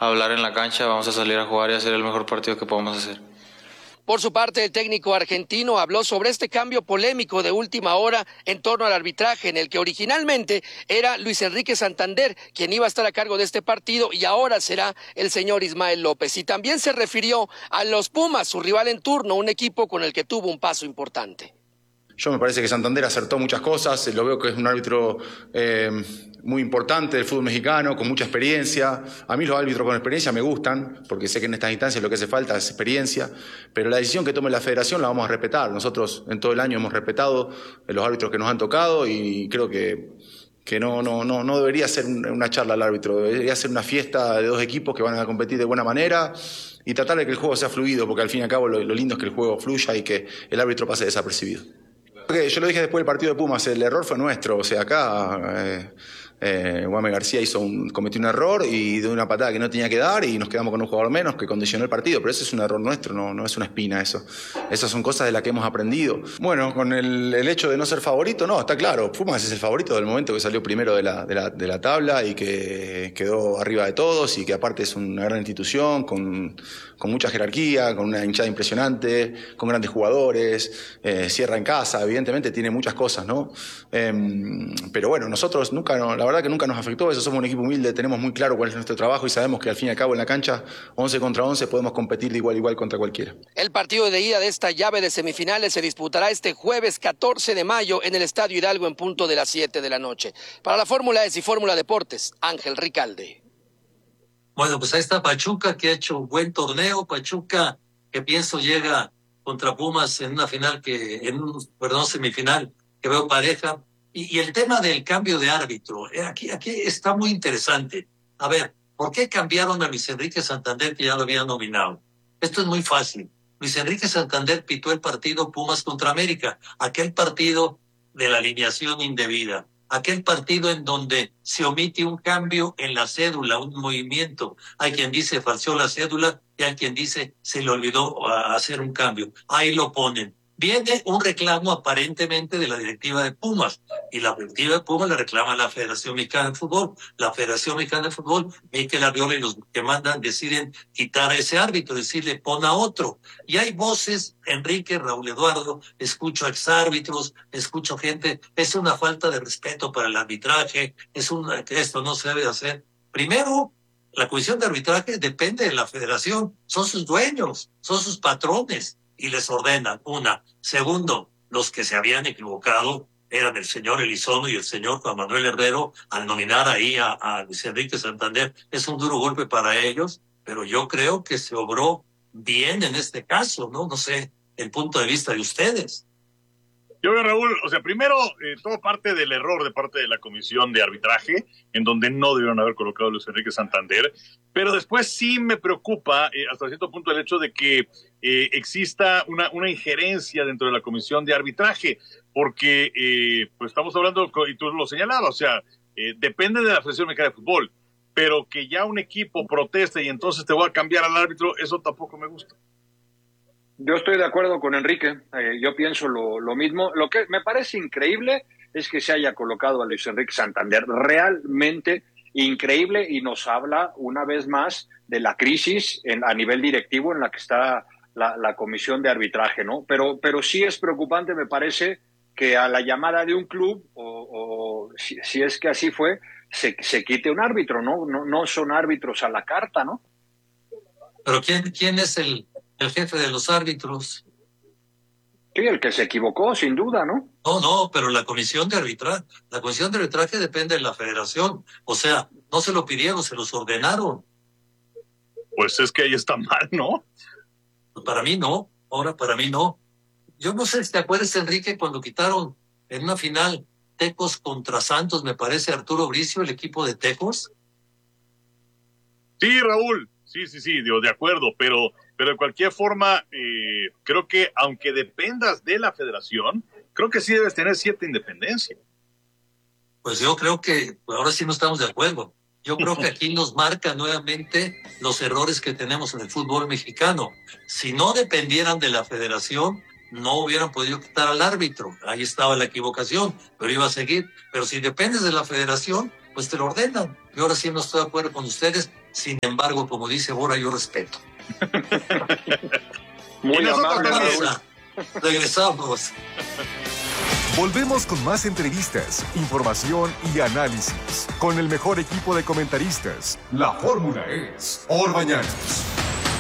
hablar en la cancha, vamos a salir a jugar y hacer el mejor partido que podamos hacer. Por su parte, el técnico argentino habló sobre este cambio polémico de última hora en torno al arbitraje, en el que originalmente era Luis Enrique Santander quien iba a estar a cargo de este partido y ahora será el señor Ismael López. Y también se refirió a los Pumas, su rival en turno, un equipo con el que tuvo un paso importante. Yo me parece que Santander acertó muchas cosas, lo veo que es un árbitro muy importante del fútbol mexicano, con mucha experiencia. A mí los árbitros con experiencia me gustan, porque sé que en estas instancias lo que hace falta es experiencia, pero la decisión que tome la federación la vamos a respetar. Nosotros en todo el año hemos respetado los árbitros que nos han tocado y creo que no debería ser una charla al árbitro, debería ser una fiesta de dos equipos que van a competir de buena manera y tratar de que el juego sea fluido, porque al fin y al cabo lo lindo es que el juego fluya y que el árbitro pase desapercibido. Yo lo dije después del partido de Pumas, el error fue nuestro, o sea, acá Guame García cometió un error y de una patada que no tenía que dar y nos quedamos con un jugador menos que condicionó el partido, pero ese es un error nuestro, no es una espina eso. Esas son cosas de las que hemos aprendido. Bueno, con el hecho de no ser favorito, no, está claro, Pumas es el favorito del momento que salió primero de la tabla y que quedó arriba de todos y que aparte es una gran institución con mucha jerarquía, con una hinchada impresionante, con grandes jugadores, cierra en casa, evidentemente tiene muchas cosas, ¿no? Pero bueno, nosotros la verdad que nunca nos afectó, eso somos un equipo humilde, tenemos muy claro cuál es nuestro trabajo y sabemos que al fin y al cabo en la cancha, 11 contra 11, podemos competir de igual a igual contra cualquiera. El partido de ida de esta llave de semifinales se disputará este jueves 14 de mayo en el Estadio Hidalgo en punto de las 7 de la noche. Para la Fórmula S y Fórmula Deportes, Ángel Ricalde. Bueno, pues ahí está Pachuca, que ha hecho un buen torneo. Pachuca, que pienso llega contra Pumas en una semifinal, que veo pareja. Y el tema del cambio de árbitro, aquí está muy interesante. A ver, ¿por qué cambiaron a Luis Enrique Santander, que ya lo habían nominado? Esto es muy fácil. Luis Enrique Santander pitó el partido Pumas contra América, aquel partido de la alineación indebida. Aquel partido en donde se omite un cambio en la cédula, un movimiento. Hay quien dice falseó la cédula y hay quien dice se le olvidó hacer un cambio. Ahí lo ponen. Viene un reclamo aparentemente de la directiva de Pumas y la directiva de Pumas le reclama a la Federación Mexicana de Fútbol. La Federación Mexicana de Fútbol, Mikel Arriola y los que mandan deciden quitar a ese árbitro, decirle pon a otro. Y hay voces, Enrique, Raúl Eduardo, escucho exárbitros, escucho gente, es una falta de respeto para el arbitraje, que esto no se debe hacer. Primero, la comisión de arbitraje depende de la federación, son sus dueños, son sus patrones y les ordenan. Una. Segundo, los que se habían equivocado eran el señor Elizondo y el señor Juan Manuel Herrero al nominar ahí a Luis Enrique Santander. Es un duro golpe para ellos, pero yo creo que se obró bien en este caso, ¿no? No sé, el punto de vista de ustedes. Yo veo, Raúl, o sea, primero, todo parte del error de parte de la comisión de arbitraje, en donde no debieron haber colocado a Luis Enrique Santander, pero después sí me preocupa hasta cierto punto el hecho de que exista una injerencia dentro de la comisión de arbitraje, porque pues estamos hablando, y tú lo señalabas, o sea, depende de la Federación Mexicana de Fútbol, pero que ya un equipo proteste y entonces te voy a cambiar al árbitro, eso tampoco me gusta. Yo estoy de acuerdo con Enrique, yo pienso lo mismo. Lo que me parece increíble es que se haya colocado a Luis Enrique Santander, realmente increíble, y nos habla una vez más de la crisis a nivel directivo en la que está la comisión de arbitraje, ¿no? Pero sí es preocupante, me parece, que a la llamada de un club, o si es que así fue, se quite un árbitro, ¿no? No son árbitros a la carta, ¿no? Pero ¿quién es el jefe de los árbitros? Sí, el que se equivocó, sin duda, ¿no? No, pero la comisión de arbitraje depende de la federación. O sea, no se lo pidieron, se los ordenaron. Pues es que ahí está mal, ¿no? Pues para mí no, para mí no. Yo no sé si te acuerdas, Enrique, cuando quitaron en una final Tecos contra Santos, me parece, Arturo Bricio, el equipo de Tecos. Sí, Raúl, sí, de acuerdo, pero de cualquier forma, creo que aunque dependas de la federación, creo que sí debes tener cierta independencia. Pues yo creo que ahora sí no estamos de acuerdo. Yo creo que aquí nos marca nuevamente los errores que tenemos en el fútbol mexicano. Si no dependieran de la federación, no hubieran podido quitar al árbitro. Ahí estaba la equivocación, pero iba a seguir. Pero si dependes de la federación, pues te lo ordenan. Yo ahora sí no estoy de acuerdo con ustedes. Sin embargo, como dice Bora, yo respeto. Muy amable, Raúl. Regresamos. Volvemos con más entrevistas, información y análisis. Con el mejor equipo de comentaristas. La fórmula es Orbañanos.